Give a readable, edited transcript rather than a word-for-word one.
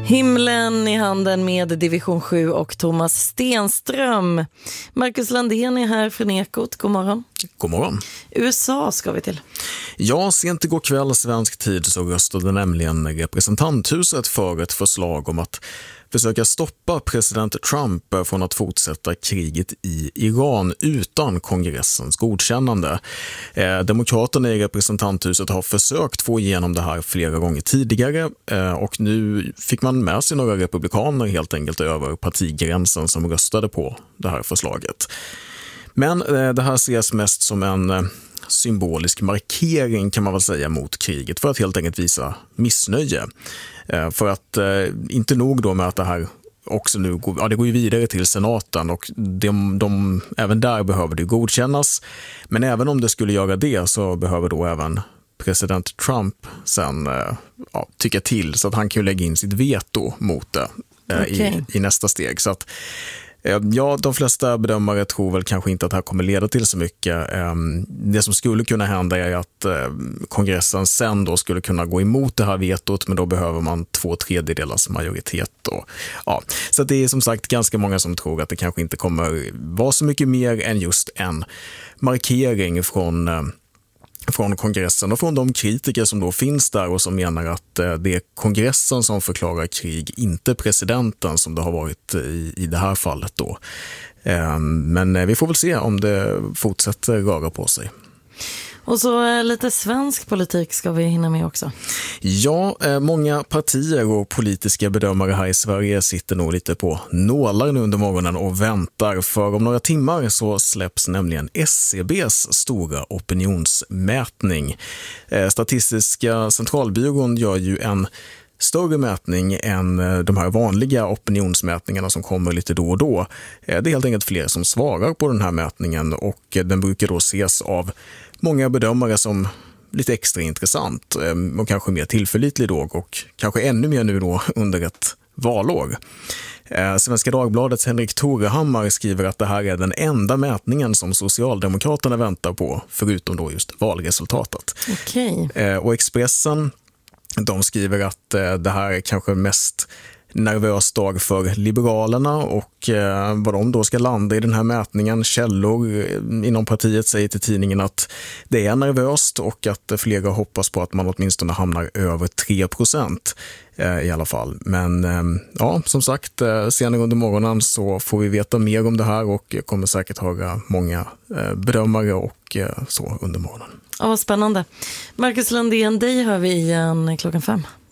Himlen i handen med Division 7 och Thomas Stenström. Marcus Landén är här från Ekot. God morgon. God morgon. USA ska vi till. Ja, sent igår kväll svensk tid så röstade nämligen representanthuset för ett förslag om att försöka stoppa president Trump från att fortsätta kriget i Iran utan kongressens godkännande. Demokraterna i representanthuset har försökt få igenom det här flera gånger tidigare och nu fick man med sig några republikaner helt enkelt över partigränsen som röstade på det här förslaget. Men det här ses mest som en symbolisk markering kan man väl säga mot kriget för att helt enkelt visa missnöje. För att inte nog då med att det här också nu det går ju vidare till senaten och även där behöver det godkännas. Men även om det skulle göra det så behöver då även president Trump sen tycka till så att han kan ju lägga in sitt veto mot det i nästa steg. Så att de flesta bedömare tror väl kanske inte att det här kommer leda till så mycket. Det som skulle kunna hända är att kongressen sen då skulle kunna gå emot det här vetot, men då behöver man 2/3 majoritet. Så det är som sagt ganska många som tror att det kanske inte kommer vara så mycket mer än just en markering från kongressen och från de kritiker som då finns där och som menar att det är kongressen som förklarar krig, inte presidenten som det har varit i det här fallet då. Men vi får väl se om det fortsätter röra på sig. Och så lite svensk politik ska vi hinna med också. Ja, många partier och politiska bedömare här i Sverige sitter nog lite på nålar nu under morgonen och väntar. För om några timmar så släpps nämligen SCBs stora opinionsmätning. Statistiska centralbyrån gör ju en större mätning än de här vanliga opinionsmätningarna som kommer lite då och då. Det är helt enkelt fler som svarar på den här mätningen och den brukar då ses av många bedömare som lite extra intressant och kanske mer tillförlitlig då och kanske ännu mer nu då under ett valår. Svenska Dagbladets Henrik Torehammar skriver att det här är den enda mätningen som Socialdemokraterna väntar på förutom då just valresultatet. Okej. Och Expressen de skriver att det här är kanske mest nervös dag för Liberalerna och vad de då ska landa i den här mätningen. Källor inom partiet säger till tidningen att det är nervöst och att flera hoppas på att man åtminstone hamnar över 3% i alla fall. Men som sagt, senare under morgonen så får vi veta mer om det här och kommer säkert höra många bedömare och så under morgonen. Ja, vad spännande. Marcus Landén, dig hör vi igen 5:00.